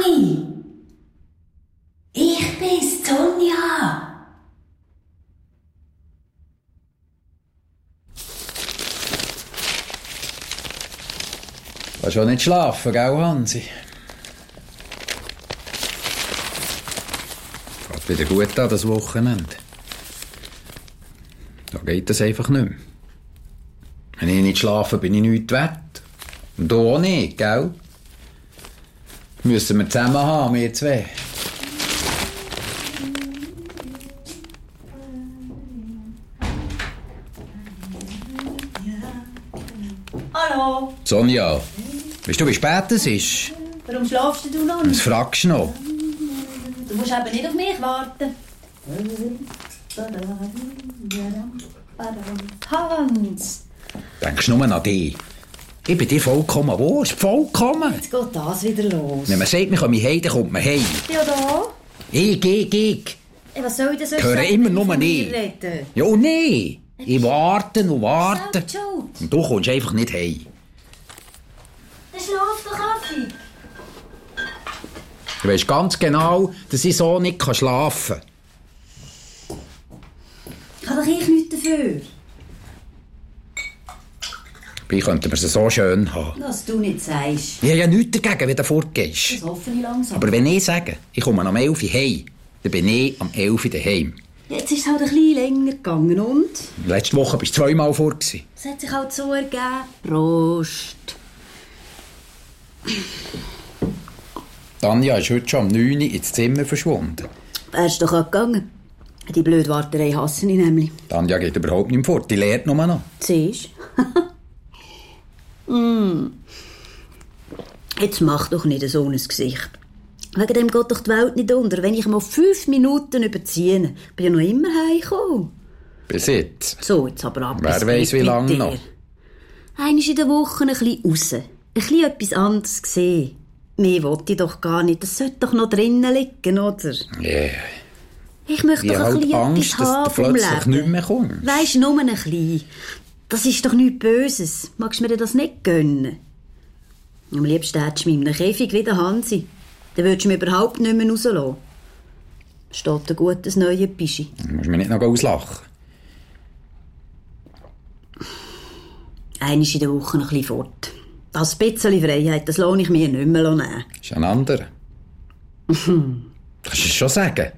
Dani! Ich bin's, Sonja! Du kannst schon nicht schlafen, gell, Hansi? Geht wieder gut an, das Wochenende. Da geht das einfach nicht mehr. Wenn ich nicht schlafe, bin ich nichts wert. Und du auch nicht, gell? Müssen wir zusammen haben, wir zwei. Hallo! Sonja, weißt du, wie spät es ist? Warum schlafst du noch nicht? Was fragst du noch? Du musst eben nicht auf mich warten. Hans! Denkst du nur an dich? Ich bin dir vollkommen wurscht, vollkommen. Jetzt geht das wieder los. Wenn man sagt, wir kommen heim, dann kommt man heim. Ja, da? Ich. Hey, was soll ich denn sonst Höre sagen, immer wenn ich nur von mir nicht. rede? Ja, nee. Ich warte und warte. Selbst schuld. Und du kommst einfach nicht heim. Dann schlaf doch, Affi. Du weisst ganz genau, dass ich so nicht schlafen kann. Kann doch ich nichts dafür. Dabei könnten wir es so schön haben. Was du nicht sagst. Ich habe ja nichts dagegen, wenn du fortgehst. Das hoffe ich langsam. Aber wenn ich sage, ich komme am 11 Uhr heim, dann bin ich am 11 Uhr daheim. Jetzt ist es halt ein bisschen länger gegangen und? Letzte Woche bist du 2-mal fort. Es hat sich halt so ergeben. Prost. Tanja ist heute schon um 9 Uhr ins Zimmer verschwunden. Wärst doch auch gegangen. Die blöde Warterei hasse ich nämlich. Tanja geht überhaupt nicht mehr fort, die lehrt nur noch. Siehst du? Jetzt mach doch nicht so ein Gesicht. Wegen dem geht doch die Welt nicht unter. Wenn ich mal 5 Minuten überziehe, bin ich ja noch immer heimgekommen. Bis jetzt. So, jetzt aber ab. Wer weiss, wie lange noch. Einmal in der Woche ein bisschen raus. Ein bisschen etwas anderes sehen. Mehr wollte ich doch gar nicht. Das sollte doch noch drinnen liegen, oder? Yeah. Ich möchte Ich doch habe ein halt bisschen Angst, etwas haben dass du vom plötzlich Leben. nicht mehr kommst. Weisst, nur ein bisschen. Das ist doch nichts Böses. Magst du mir das nicht gönnen? Am liebsten hättest du mich in einem Käfig wie der Hansi. Dann würdest du mich überhaupt nicht mehr rauslassen. Steht ein gutes neues Bischi. Du musst mich nicht noch auslachen. Einmal in der Woche ein bisschen fort. Das bisschen Freiheit, das lohne ich mir nicht mehr nehmen. Das ist ein anderer. Kannst du es schon sagen?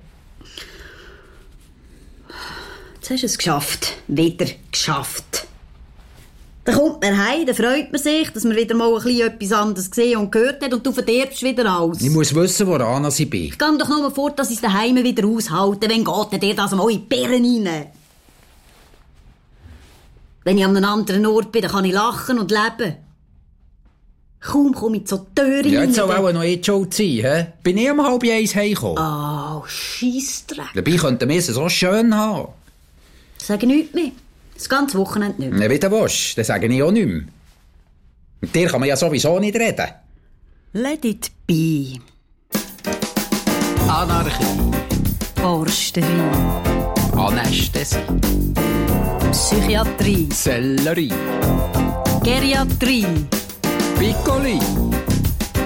Jetzt hast du es geschafft. Wieder geschafft. Dann kommt man heim, dann freut man sich, dass man wieder mal ein bisschen etwas anderes gesehen und gehört hat und du verderbst wieder alles. Ich muss wissen, woran ich bin. Ich gehe doch nur fort, dass ich es daheim wieder aushalte. Wenn geht dir das mal in die Birnen rein? Wenn ich an einem anderen Ort bin, dann kann ich lachen und leben. Kaum komme ich zur Tür rein. Ja, jetzt soll auch noch nicht schuld sein, hä? Bin ich um 12:30 heimgekommen. Oh, Scheissdreck. Dabei könnten wir es so schön haben. Sag nichts mehr. Das ganze Wochenende nicht mehr. Wenn du willst, dann sage ich auch nichts mehr. Mit dir kann man ja sowieso nicht reden. Let it be. Anarchie. Forsterei. Anästhesie. Psychiatrie. Sellerie. Geriatrie. Piccoli.